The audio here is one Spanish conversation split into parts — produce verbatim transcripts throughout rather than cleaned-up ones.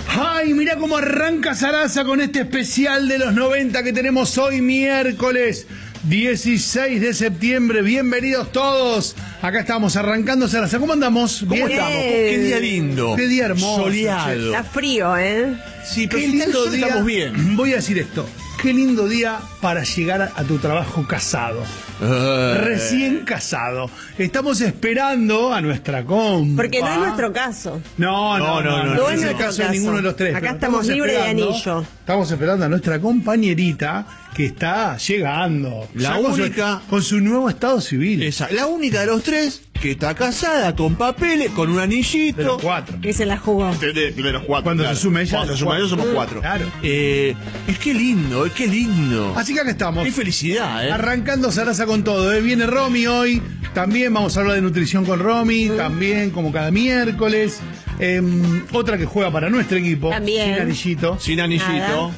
Ay, mirá cómo arranca Sarasa con este especial de los noventa que tenemos hoy miércoles dieciséis de septiembre. Bienvenidos todos. Acá estamos arrancando Sarasa. ¿Cómo andamos? ¿Cómo ¿Bien? estamos? Qué día lindo. Qué día hermoso. Soleado. Está frío, ¿eh? Sí, pero Qué si está el lindo sol, día. estamos bien. Voy a decir esto. Qué lindo día para llegar a, a tu trabajo casado. Eh. Recién casado. Estamos esperando a nuestra compa. Porque no es nuestro caso. No, no, no, no, no, No no es es el nuestro caso de caso. ninguno de los tres. Acá pero estamos libres de esperando- anillo. Estamos esperando a nuestra compañerita que está llegando. La Ya con su- única- Con su nuevo estado civil. Esa, la única de los tres que está casada, con papeles, con un anillito. De los cuatro. Que se la jugó. De, de- de los cuatro. Cuando claro. se sume ella, Cuando los se sume cuatro. ella somos cuatro. Claro. Eh, es que lindo, es que lindo. Así que acá estamos. Qué felicidad, ¿eh? Arrancando Sarasa con todo, ¿eh? Viene Romy hoy, también vamos a hablar de nutrición con Romy, también como cada miércoles. Eh, otra que juega para nuestro equipo, También. sin anillito. Sin anillito. Nada.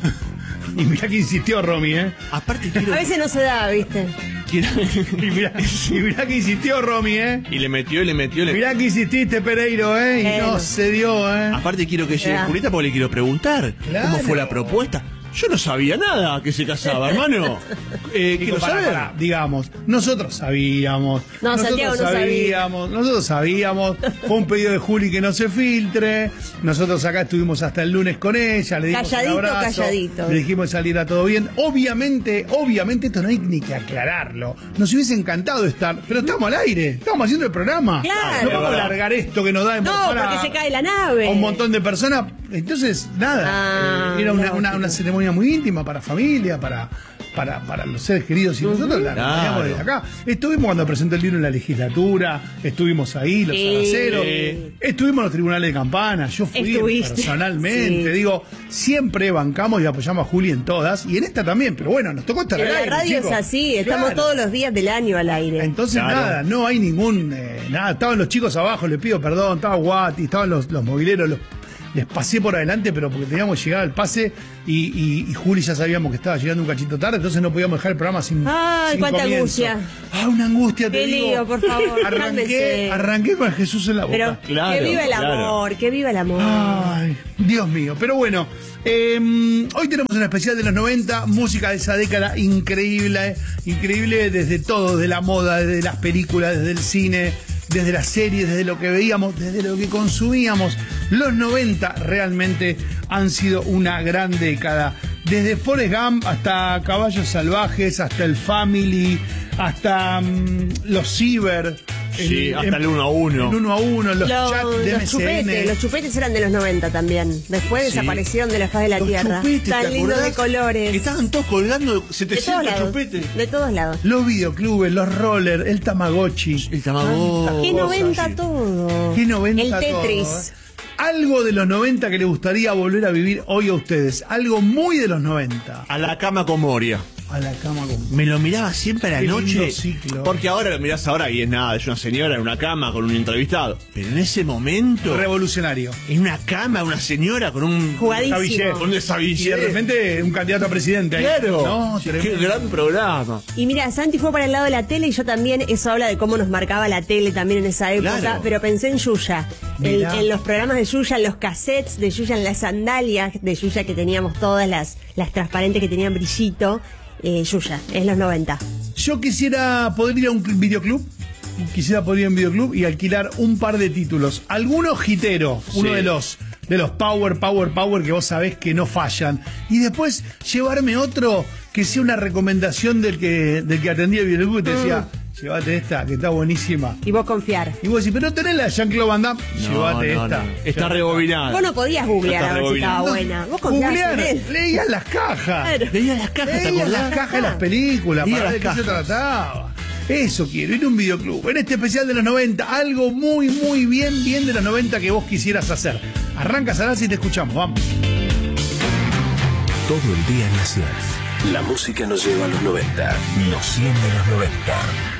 Y mirá que insistió Romy, ¿eh? Aparte quiero... A veces no se da, ¿viste? quiero- Y mirá, y mirá que insistió Romy, ¿eh? y le metió, le metió, le Mirá que insististe, Pereiro, ¿eh? Y no Bueno. se dio, ¿eh? Aparte quiero que llegue Ya. Julieta porque le quiero preguntar Claro. cómo fue la propuesta. Yo no sabía nada que se casaba, hermano. Eh, Digo, quiero pará, saber. pará, digamos, nosotros sabíamos. No, nosotros Santiago no sabía. sabíamos, nosotros sabíamos. Fue un pedido de Juli que no se filtre. Nosotros acá estuvimos hasta el lunes con ella, le dimos Calladito, un abrazo, calladito. le dijimos que saliera todo bien. Obviamente, obviamente esto no hay ni que aclararlo. Nos hubiese encantado estar, pero estamos al aire, estamos haciendo el programa. Claro. No vamos a verdad. largar esto que nos da de No, para- porque se cae la nave. a un montón de personas. Entonces, nada, Ah, eh, era una, no, una, una ceremonia muy íntima para familia, para, para, para los seres queridos y nosotros la Claro. acompañamos desde acá. Estuvimos cuando presentó el libro en la legislatura, estuvimos ahí, los Sí. araceros, estuvimos en los tribunales de campana, yo fui Estuviste. personalmente, Sí. digo, siempre bancamos y apoyamos a Juli en todas, y en esta también, pero bueno, nos tocó estar En al la aire, radio chicos. es así, estamos Claro. todos los días del año al aire. Entonces Claro. nada, no hay ningún eh, nada, estaban los chicos abajo, les pido perdón, estaba Guati, estaban los, los mobileros, los- les pasé por adelante, pero porque teníamos que llegar al pase y, y, y Juli ya sabíamos que estaba llegando un cachito tarde, entonces no podíamos dejar el programa sin. Ay, sin cuánta comienzo. angustia. Ah, una angustia, te Qué digo. lío, por favor, Arranqué, cálmese. arranqué con el Jesús en la boca. Pero Claro, que viva el claro. amor, que viva el amor. Ay, Dios mío. Pero bueno, eh, hoy tenemos un especial de los noventa, música de esa década increíble, eh, increíble desde todo, desde la moda, desde las películas, desde el cine, desde las series, desde lo que veíamos, desde lo que consumíamos. Los noventa realmente han sido una gran década. Desde Forrest Gump hasta Caballos Salvajes, hasta el Family, hasta mm, los Ciber. Sí, hasta el uno a uno. El uno a uno, los Los, chats de los M S N. chupetes, los chupetes eran de los noventa también. Después Sí. desaparecieron de la faz de la Los tierra. chupetes, ¿te Tan lindos de acordás? colores. Que estaban todos colgando De todos setecientos lados. chupetes. De todos lados. Los videoclubes, los rollers, el Tamagotchi. El Tamagotchi. Qué cosas, noventa sí. todo. ¿Qué noventa El todo, Tetris. eh? Algo de los noventa que le gustaría volver a vivir hoy a ustedes. Algo muy de los noventa. A la cama con Moria. A la cama con... Me lo miraba siempre a la Qué noche. lindo ciclo. Porque ahora lo mirás ahora y es nada, es una señora en una cama con un entrevistado. Pero en ese momento, Revolucionario. en una cama, una señora con un Jugadísimo. Saviller. con un Y de desabillé. repente un candidato a presidente ahí. Claro. No, Sí, qué tremendo. gran programa. Y mira, Santi fue para el lado de la tele y yo también, eso habla de cómo nos marcaba la tele también en esa época, Claro. pero pensé en Yuya, en, Mirá. en los programas de Yuya, en los cassettes de Yuya, en las sandalias de Yuya que teníamos todas las, las transparentes que tenían brillito, eh, Yuya, es los noventa. Yo quisiera poder ir a un cl- videoclub. Quisiera poder ir a un videoclub y alquilar un par de títulos. Alguno hitero, uno Sí. de los de los power, power, power que vos sabés que no fallan. Y después llevarme otro que sea una recomendación del que, del que atendía el videoclub y te decía, llévate esta, que está buenísima. Y vos confiar. Y vos decís, pero tenés la de Jean-Claude Van Damme, llévate no, esta. no. Está rebobinada. Vos no podías googlear Está a ver si estaba rebobinada. buena. Vos confiabas Googlear, en él. leías las cajas. Claro. Veía las cajas, ¿te Leías acordás? las cajas de las películas, Leía para las ver de qué se cajas. trataba. Eso quiero, ir a un videoclub. En este especial de los noventa, algo muy, muy bien, bien de los noventa que vos quisieras hacer. Arranca, Sarasa, y te escuchamos, vamos. Todo el día en la ciudad. La música nos lleva a los noventa. Nos siente los noventa.